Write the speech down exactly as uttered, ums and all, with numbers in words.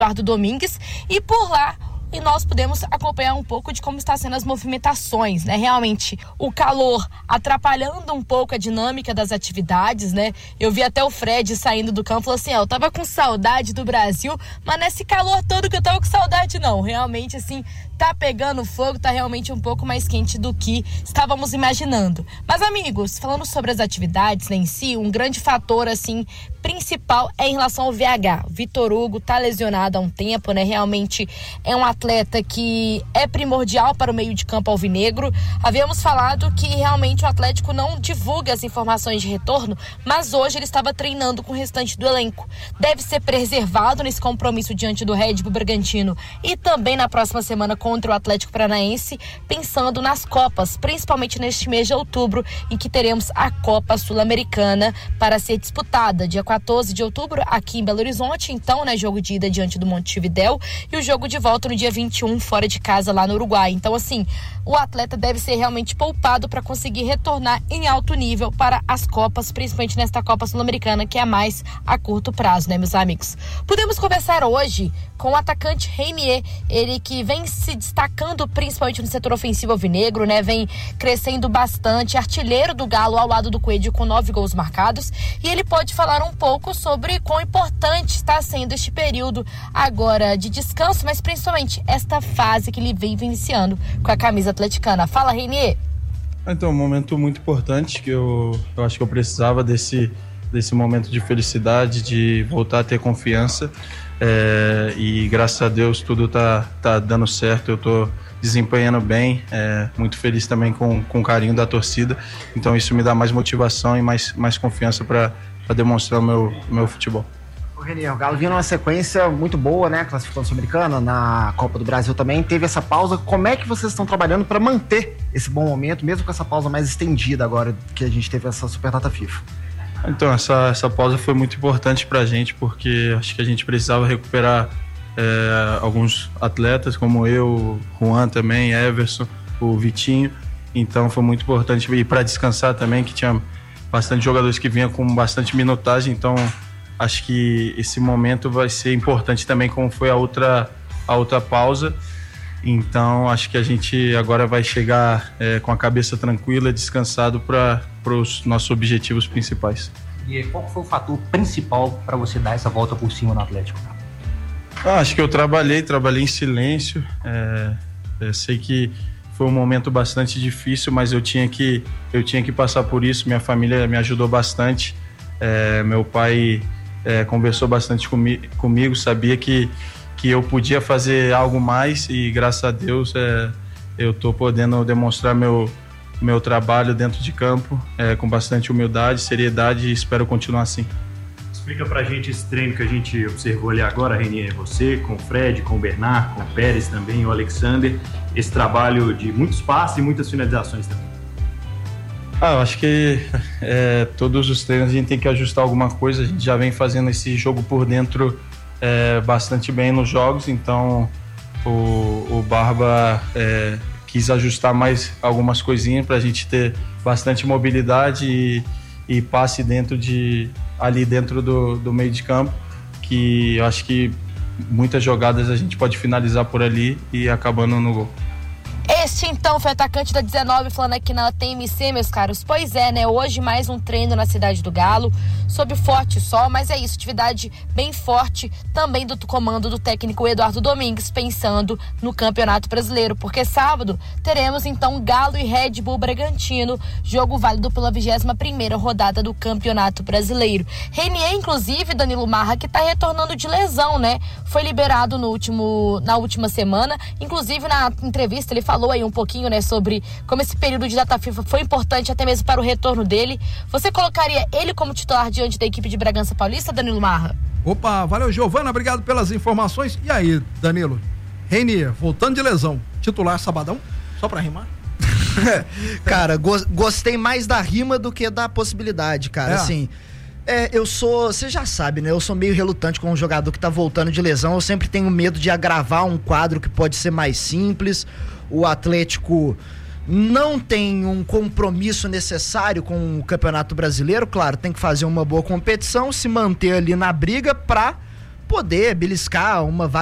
Eduardo Domingues, e por lá e nós podemos acompanhar um pouco de como está sendo as movimentações, né? Realmente, o calor atrapalhando um pouco a dinâmica das atividades, né? Eu vi até o Fred saindo do campo e falou assim, ó, eu tava com saudade do Brasil, mas nesse calor todo que eu tava com saudade, não. Realmente, assim, tá pegando fogo, tá realmente um pouco mais quente do que estávamos imaginando. Mas, amigos, falando sobre as atividades, né, em si, um grande fator, assim, principal é em relação ao V H. O Vitor Hugo tá lesionado há um tempo, né? Realmente é um atleta que é primordial para o meio de campo alvinegro. Havíamos falado que realmente o Atlético não divulga as informações de retorno, mas hoje ele estava treinando com o restante do elenco. Deve ser preservado nesse compromisso diante do Red Bull Bragantino e também na próxima semana contra o Atlético Paranaense, pensando nas Copas, principalmente neste mês de outubro, em que teremos a Copa Sul-Americana para ser disputada, dia quatorze de outubro, aqui em Belo Horizonte, então, né, jogo de ida diante do Montevidéu, e o jogo de volta no dia vinte e um, fora de casa, lá no Uruguai. Então, assim, o atleta deve ser realmente poupado para conseguir retornar em alto nível para as Copas, principalmente nesta Copa Sul-Americana, que é a mais a curto prazo, né, meus amigos? Podemos conversar hoje com o atacante Reinier, ele que vem se destacando principalmente no setor ofensivo alvinegro, né, vem crescendo bastante, artilheiro do Galo ao lado do Coelho com nove gols marcados, e ele pode falar um pouco sobre quão importante está sendo este período agora de descanso, mas principalmente esta fase que ele vem iniciando com a camisa atleticana. Fala, Reinier. Então, um momento muito importante que eu, eu acho que eu precisava desse, desse momento de felicidade, de voltar a ter confiança, é, e graças a Deus tudo tá, tá dando certo, eu tô desempenhando bem, é, muito feliz também com, com o carinho da torcida, então isso me dá mais motivação e mais, mais confiança para demonstrar o meu, meu futebol. O Reinier, o Galo vinha numa sequência muito boa, né? Classificando Sul-Americana, na Copa do Brasil também, teve essa pausa. Como é que vocês estão trabalhando para manter esse bom momento, mesmo com essa pausa mais estendida agora que a gente teve essa Superdata FIFA? Então, essa, essa pausa foi muito importante pra gente, porque acho que a gente precisava recuperar é, alguns atletas, como eu, o Juan também, Everson, o Vitinho. Então foi muito importante ir para descansar também, que tinha bastante jogadores que vinham com bastante minutagem, então acho que esse momento vai ser importante também, como foi a outra, a outra pausa. Então acho que a gente agora vai chegar é, com a cabeça tranquila, descansado para os nossos objetivos principais. E qual foi o fator principal para você dar essa volta por cima no Atlético? Ah, acho que eu trabalhei, trabalhei em silêncio, é, eu sei que foi um momento bastante difícil, mas eu tinha que, eu tinha que passar por isso. Minha família me ajudou bastante. É, meu pai é, conversou bastante comi, comigo, sabia que, que eu podia fazer algo mais e, graças a Deus, é, eu estou podendo demonstrar meu, meu trabalho dentro de campo é, com bastante humildade, seriedade e espero continuar assim. Explica pra gente esse treino que a gente observou ali agora, Reinier, você, com o Fred, com o Bernard, com o Pérez também, o Alexander, esse trabalho de muitos passes e muitas finalizações também. Ah, eu acho que é, todos os treinos a gente tem que ajustar alguma coisa, a gente já vem fazendo esse jogo por dentro é, bastante bem nos jogos, então o, o Barba é, quis ajustar mais algumas coisinhas pra gente ter bastante mobilidade e, e passe dentro de... ali dentro do, do meio de campo, que eu acho que muitas jogadas a gente pode finalizar por ali e acabando no gol. Este então foi o atacante da dezenove falando aqui na T M C, meus caros. Pois é, né? Hoje mais um treino na Cidade do Galo, sob forte sol, mas é isso, atividade bem forte também do comando do técnico Eduardo Domingues, pensando no Campeonato Brasileiro, porque sábado teremos então Galo e Red Bull Bragantino, jogo válido pela vigésima primeira rodada do Campeonato Brasileiro. Reinier, inclusive, Danilo Marra, que tá retornando de lesão, né? Foi liberado no último, na última semana, inclusive na entrevista ele falou aí um pouquinho, né, sobre como esse período de data FIFA foi importante até mesmo para o retorno dele. Você colocaria ele como titular diante da equipe de Bragança Paulista, Danilo Marra? Opa, valeu, Giovana, obrigado pelas informações. E aí, Danilo? Reinier, voltando de lesão, titular sabadão? Só pra rimar? Cara, go- gostei mais da rima do que da possibilidade, cara, é. assim... É, eu sou, você já sabe, né? Eu sou meio relutante com um jogador que tá voltando de lesão. Eu sempre tenho medo de agravar um quadro que pode ser mais simples. O Atlético não tem um compromisso necessário com o Campeonato Brasileiro. Claro, tem que fazer uma boa competição, se manter ali na briga pra poder beliscar uma vaga